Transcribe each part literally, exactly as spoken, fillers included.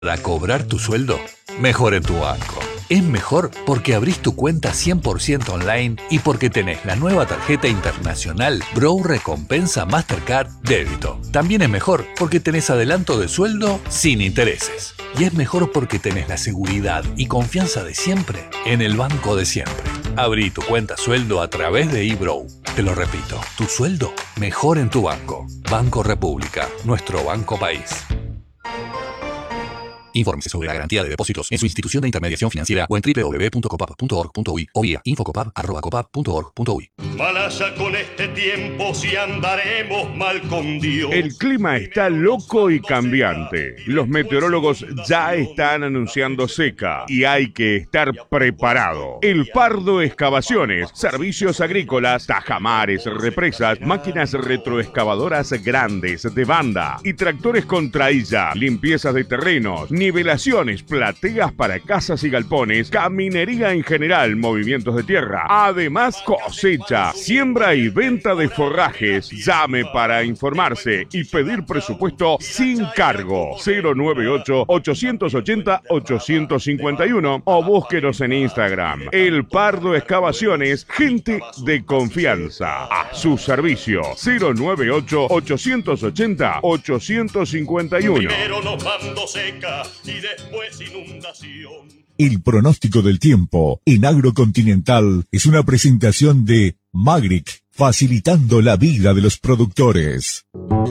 Para cobrar tu sueldo, mejor en tu banco. Es mejor porque abrís tu cuenta cien por ciento online y porque tenés la nueva tarjeta internacional Bro Recompensa Mastercard Débito. También es mejor porque tenés adelanto de sueldo sin intereses. Y es mejor porque tenés la seguridad y confianza de siempre en el banco de siempre. Abrí tu cuenta sueldo a través de eBro. Te lo repito, tu sueldo mejor en tu banco. Banco República, nuestro banco país. Infórmese sobre la garantía de depósitos en su institución de intermediación financiera o en doble u doble u doble u punto copap punto org punto uy o vía infocopap arroba copap punto org punto uy. Malaya con este tiempo si andaremos mal con Dios. El clima está loco y cambiante. Los meteorólogos ya están anunciando seca y hay que estar preparado. El Pardo Excavaciones, servicios agrícolas, tajamares, represas, máquinas retroexcavadoras grandes de banda y tractores con trailla, limpiezas de terrenos, nivelaciones, plateas para casas y galpones, caminería en general, movimientos de tierra. Además, cosecha, siembra y venta de forrajes. Llame para informarse y pedir presupuesto sin cargo. cero nueve ocho, ochocientos ochenta, ochocientos cincuenta y uno o búsquenos en Instagram. El Pardo Excavaciones, gente de confianza. A su servicio. cero nueve ocho, ochocientos ochenta, ochocientos cincuenta y uno. Primero nos mando seca y después inundación. El pronóstico del tiempo en Agrocontinental es una presentación de Magric, facilitando la vida de los productores.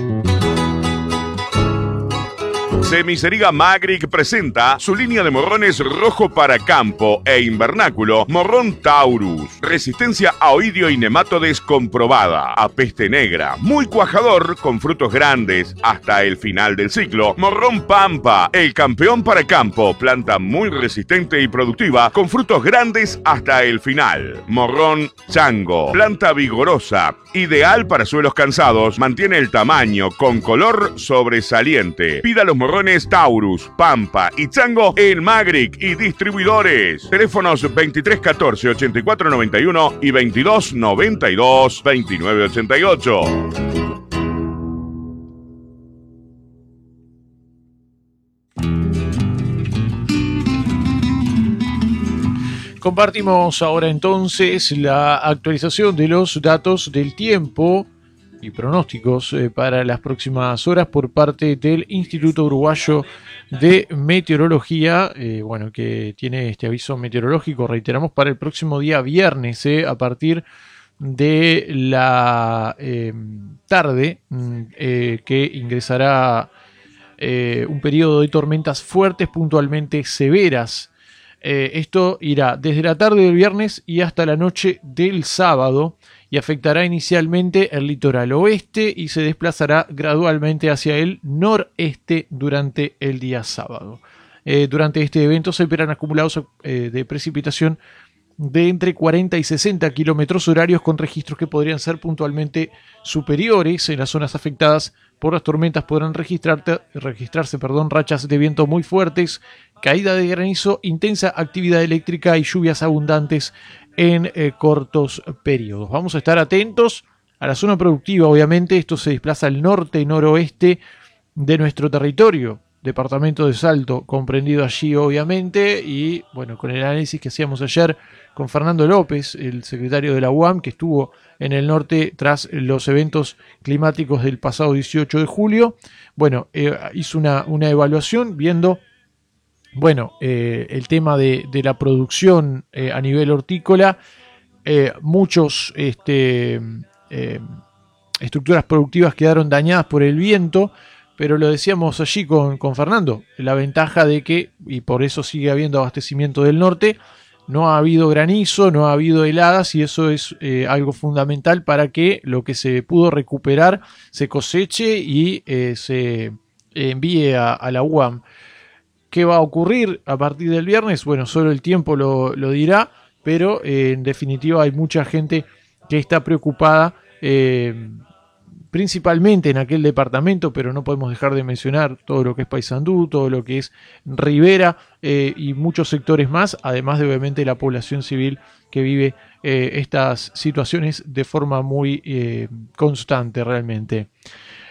Semiceriga Magric presenta su línea de morrones rojo para campo e invernáculo, Morrón Taurus. Resistencia a oidio y nematodes comprobada, a peste negra, muy cuajador con frutos grandes hasta el final del ciclo. Morrón Pampa, el campeón para campo, planta muy resistente y productiva con frutos grandes hasta el final. Morrón Chango, planta vigorosa, ideal para suelos cansados, mantiene el tamaño con color sobresaliente. Pida los morrones Taurus, Pampa y Chango en Magric y distribuidores. Teléfonos veintitrés catorce ochenta y cuatro noventa y uno y veintidós noventa y dos veintinueve ochenta y ocho. Compartimos ahora entonces la actualización de los datos del tiempo y pronósticos eh, para las próximas horas por parte del Instituto Uruguayo de Meteorología, eh, bueno, que tiene este aviso meteorológico, reiteramos, para el próximo día viernes, eh, a partir de la eh, tarde, eh, que ingresará eh, un periodo de tormentas fuertes, puntualmente severas. Eh, esto irá desde la tarde del viernes y hasta la noche del sábado, y afectará inicialmente el litoral oeste y se desplazará gradualmente hacia el noreste durante el día sábado. Eh, durante este evento se esperan acumulados eh, de precipitación de entre cuarenta y sesenta kilómetros horarios, con registros que podrían ser puntualmente superiores. En las zonas afectadas por las tormentas podrán registrarse perdón, rachas de viento muy fuertes, caída de granizo, intensa actividad eléctrica y lluvias abundantes en eh, cortos periodos. Vamos a estar atentos a la zona productiva, obviamente. Esto se desplaza al norte y noroeste de nuestro territorio, departamento de Salto comprendido allí, obviamente, y bueno, con el análisis que hacíamos ayer con Fernando López, el secretario de la U A M, que estuvo en el norte tras los eventos climáticos del pasado dieciocho de julio, bueno, eh, hizo una, una evaluación viendo Bueno, eh, el tema de, de la producción eh, a nivel hortícola, eh, muchos este, eh, estructuras productivas quedaron dañadas por el viento, pero lo decíamos allí con, con Fernando, la ventaja de que, y por eso sigue habiendo abastecimiento del norte, no ha habido granizo, no ha habido heladas, y eso es eh, algo fundamental para que lo que se pudo recuperar se coseche y eh, se envíe a, a la U A M. ¿Qué va a ocurrir a partir del viernes? Bueno, solo el tiempo lo, lo dirá, pero eh, en definitiva hay mucha gente que está preocupada, eh, principalmente en aquel departamento, pero no podemos dejar de mencionar todo lo que es Paysandú, todo lo que es Rivera eh, y muchos sectores más, además de obviamente la población civil que vive eh, estas situaciones de forma muy eh, constante realmente.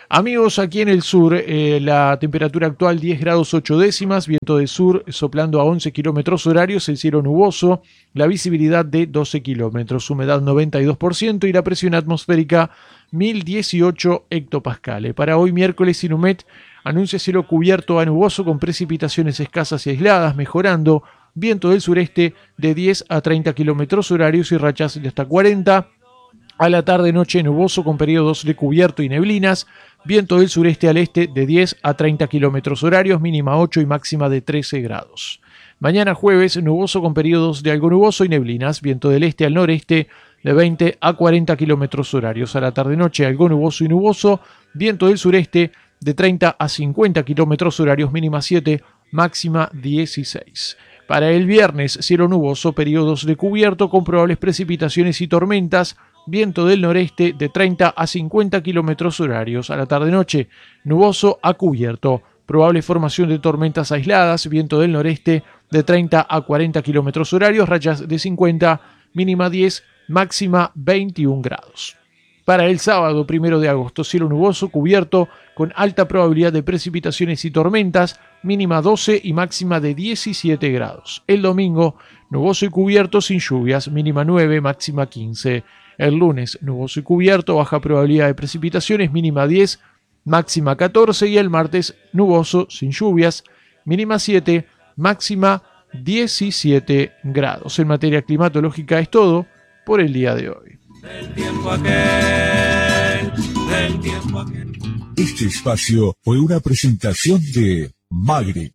Amigos, aquí en el sur, eh, la temperatura actual diez grados ocho décimas, viento del sur soplando a once kilómetros horarios, el cielo nuboso, la visibilidad de doce kilómetros, humedad noventa y dos por ciento y la presión atmosférica mil dieciocho hectopascales. Para hoy miércoles, Inumet anuncia cielo cubierto a nuboso con precipitaciones escasas y aisladas, mejorando, viento del sureste de diez a treinta kilómetros horarios y rachas de hasta cuarenta. A la tarde-noche nuboso con periodos de cubierto y neblinas, viento del sureste al este de diez a treinta kilómetros horarios, mínima ocho y máxima de trece grados. Mañana jueves nuboso con periodos de algo nuboso y neblinas, viento del este al noreste de veinte a cuarenta kilómetros horarios. A la tarde-noche algo nuboso y nuboso, viento del sureste de treinta a cincuenta kilómetros horarios, mínima siete, máxima dieciséis. Para el viernes, cielo nuboso, periodos de cubierto con probables precipitaciones y tormentas, viento del noreste de treinta a cincuenta kilómetros horarios. A la tarde-noche, nuboso a cubierto, probable formación de tormentas aisladas, viento del noreste de treinta a cuarenta kilómetros horarios, rachas de cincuenta, mínima diez, máxima veintiún grados. Para el sábado, primero de agosto, cielo nuboso, cubierto, con alta probabilidad de precipitaciones y tormentas, mínima doce y máxima de diecisiete grados. El domingo, nuboso y cubierto sin lluvias, mínima nueve, máxima quince. El lunes, nuboso y cubierto, baja probabilidad de precipitaciones, mínima diez, máxima catorce. Y el martes, nuboso, sin lluvias, mínima siete, máxima diecisiete grados. En materia climatológica es todo por el día de hoy. Del tiempo aquel, del tiempo aquel. Este espacio fue una presentación de Magric.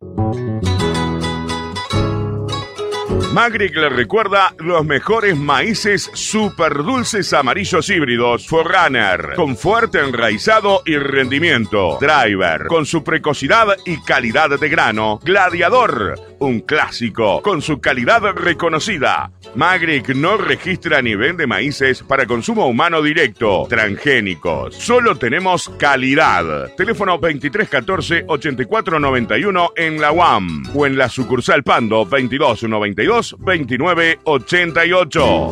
Magric le recuerda los mejores maíces super dulces amarillos híbridos Forerunner, con fuerte enraizado y rendimiento. Driver, con su precocidad y calidad de grano. Gladiador, un clásico, con su calidad reconocida. Magric no registra ni vende maíces para consumo humano directo, transgénicos. Solo tenemos calidad. Teléfono veintitrés catorce ochenta y cuatro noventa y uno en la U A M o en la sucursal Pando veintidós noventa y dos veintinueve ochenta y ocho.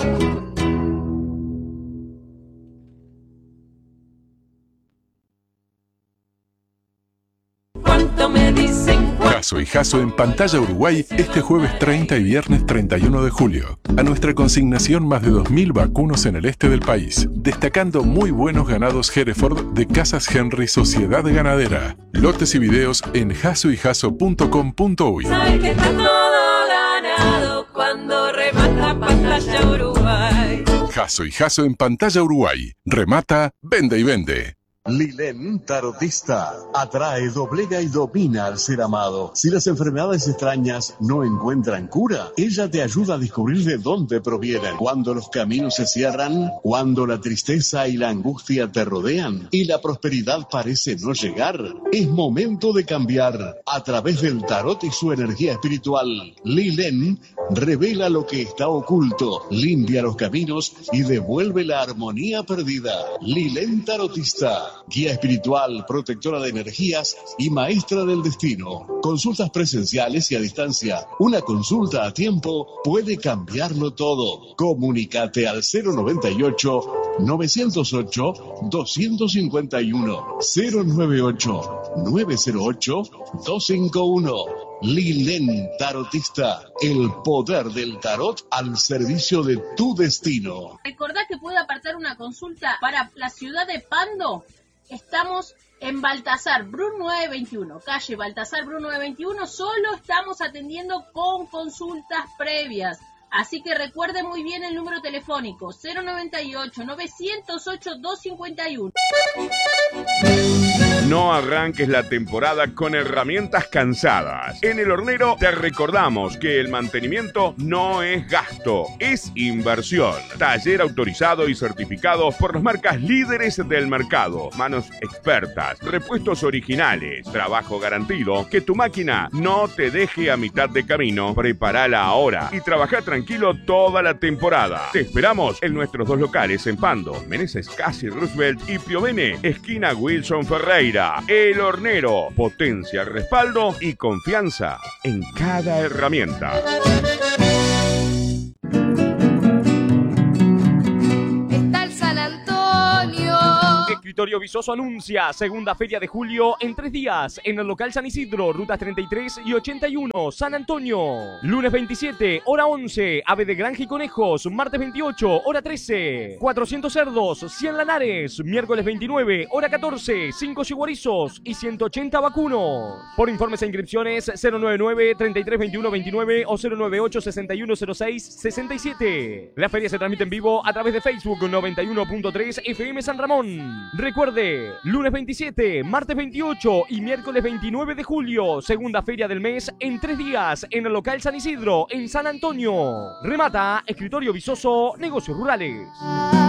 ¿Cuánto me dicen? Jasso y Jasso en Pantalla Uruguay este jueves treinta y viernes treinta y uno de julio. A nuestra consignación más de dos mil vacunos en el este del país, destacando muy buenos ganados Hereford de Casas Henry Sociedad Ganadera. Lotes y videos en jasso y jasso punto com punto uy. Sabes que está todo ganado cuando remata Pantalla Uruguay. Jasso y Jasso en Pantalla Uruguay. Remata, vende y vende. Lilén Tarotista atrae, doblega y domina al ser amado. Si las enfermedades extrañas no encuentran cura, ella te ayuda a descubrir de dónde provienen. Cuando los caminos se cierran, cuando la tristeza y la angustia te rodean y la prosperidad parece no llegar, es momento de cambiar. A través del tarot y su energía espiritual, Lilén revela lo que está oculto, limpia los caminos y devuelve la armonía perdida. Lilén Tarotista, guía espiritual, protectora de energías y maestra del destino. Consultas presenciales y a distancia. Una consulta a tiempo puede cambiarlo todo. Comunícate al cero noventa y ocho, novecientos ocho, doscientos cincuenta y uno, cero noventa y ocho, novecientos ocho, doscientos cincuenta y uno. Lilén Tarotista, el poder del tarot al servicio de tu destino. Recordá que puede apartar una consulta para la ciudad de Pando. Estamos en Baltasar Brun nueve veintiuno, calle Baltasar Brun nueve veintiuno. Solo estamos atendiendo con consultas previas. Así que recuerde muy bien el número telefónico cero noventa y ocho, novecientos ocho, doscientos cincuenta y uno. No arranques la temporada con herramientas cansadas. En El Hornero te recordamos que el mantenimiento no es gasto, es inversión. Taller autorizado y certificado por las marcas líderes del mercado. Manos expertas, repuestos originales, trabajo garantido. Que tu máquina no te deje a mitad de camino. Prepárala ahora y trabaja tranquilo toda la temporada. Te esperamos en nuestros dos locales en Pando, Meneses Casi Roosevelt y Piovene, esquina Wilson Ferreira. El Hornero, potencia, respaldo y confianza en cada herramienta. Está el San Antonio. Escritorio Visoso anuncia segunda feria de julio en tres días en el local San Isidro, rutas treinta y tres y ochenta y uno, San Antonio. Lunes veintisiete, hora once, ave de granja y conejos. Martes veintiocho, hora trece, cuatrocientos cerdos, cien lanares. Miércoles veintinueve, hora catorce, cinco chiguarizos y ciento ochenta vacunos. Por informes e inscripciones cero nueve nueve, treinta y tres veintiuno veintinueve o cero nueve ocho, sesenta y uno cero seis, sesenta y siete. La feria se transmite en vivo a través de Facebook noventa y uno punto tres F M San Ramón. Recuerde, lunes veintisiete, martes veintiocho y miércoles veintinueve de julio, segunda feria del mes en tres días en el local San Isidro, en San Antonio. Remata Escritorio Visoso, Negocios Rurales.